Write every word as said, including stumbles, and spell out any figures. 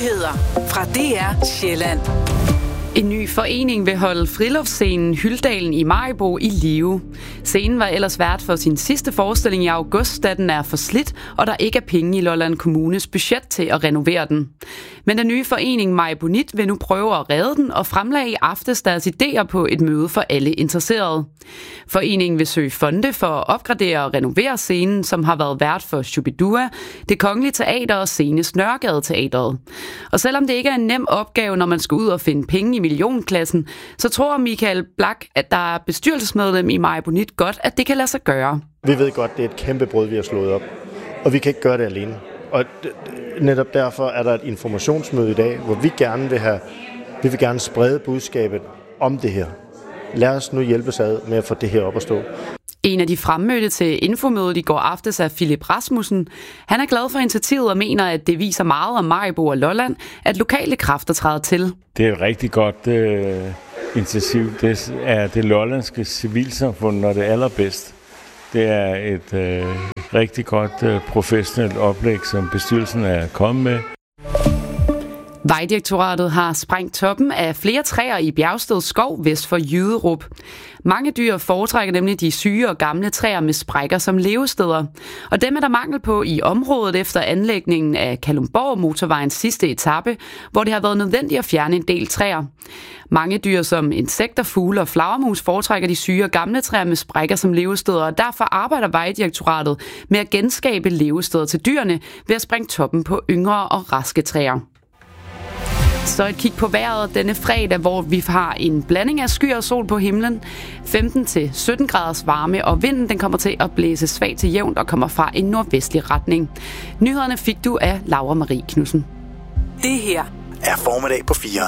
Nyheder fra D R Sjælland. En ny forening vil holde friluftsscenen Hyldalen i Maribo i live. Scenen var ellers vært for sin sidste forestilling i august, da den er for slidt, og der ikke er penge i Lolland Kommunes budget til at renovere den. Men den nye forening Maribonit vil nu prøve at redde den og fremlagde i aftes deres idéer på et møde for alle interesserede. Foreningen vil søge fonde for at opgradere og renovere scenen, som har været vært for Shubidua, Det Kongelige Teater og senest Nørregade Teatret. Og selvom det ikke er en nem opgave, når man skal ud og finde penge i millionklassen, så tror Michael Blak, at der er bestyrelsesmedlem i Maribonit godt, at det kan lade sig gøre. Vi ved godt, det er et kæmpe brød, vi har slået op, og vi kan ikke gøre det alene. Og netop derfor er der et informationsmøde i dag, hvor vi gerne vil have, vi vil gerne sprede budskabet om det her. Lad os nu hjælpes ad med at få det her op at stå. En af de fremmødte til infomødet i går aftes er Philip Rasmussen. Han er glad for initiativet og mener, at det viser meget om Maribo og Lolland, at lokale kræfter træder til. Det er et rigtig godt uh, initiativ. Det er det lollandske civilsamfund, når det er allerbedst. Det er et uh, rigtig godt uh, professionelt oplæg, som bestyrelsen er kommet med. Vejdirektoratet har sprængt toppen af flere træer i Bjergsted Skov vest for Jyderup. Mange dyr foretrækker nemlig de syge og gamle træer med sprækker som levesteder. Og dem er der mangel på i området efter anlægningen af Kalundborg motorvejens sidste etape, hvor det har været nødvendigt at fjerne en del træer. Mange dyr som insekter, fugle og flagermus foretrækker de syge og gamle træer med sprækker som levesteder, og derfor arbejder Vejdirektoratet med at genskabe levesteder til dyrene ved at sprænge toppen på yngre og raske træer. Så et kig på vejret denne fredag, hvor vi har en blanding af skyer og sol på himlen. femten til sytten graders varme, og vinden den kommer til at blæse svagt til jævnt og kommer fra en nordvestlig retning. Nyhederne fik du af Laura Marie Knudsen. Det her er Formiddag på fire.